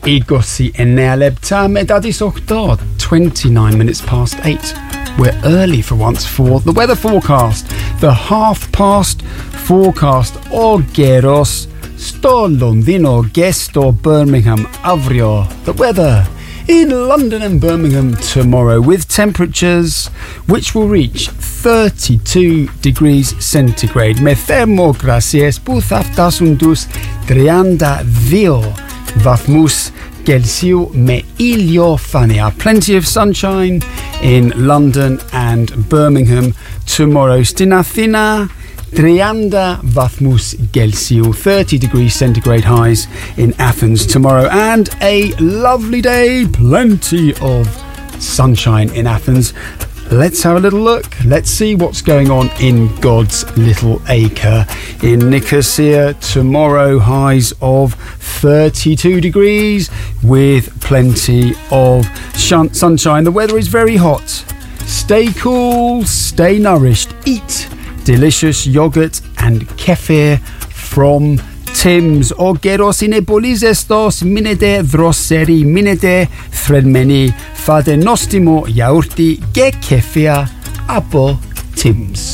Igosi Enealepta Medadis Octod, 29 minutes past 8. We're early for once for the weather forecast. The half-past forecast Ogeros sto Londino gesto Birmingham avrio. The weather in London and Birmingham tomorrow with temperatures which will reach 32 degrees centigrade. Me thermogracies puthaftasundus 32 vathmus Celsius me iliofania. Plenty of sunshine in London and Birmingham tomorrow. Stinathina Trianda Vathmus Celsius, 30 degrees centigrade highs in Athens tomorrow, and a lovely day, plenty of sunshine in Athens. Let's have a little look. Let's see what's going on in God's little acre. In Nicosia tomorrow, highs of 32 degrees with plenty of sunshine. The weather is very hot. Stay cool, stay nourished, eat delicious yogurt and kefir from Tim's. Ogeros inebolizestos minede drosseri minede thredmeni fade nostimo yaurti ge kefir abo Tim's.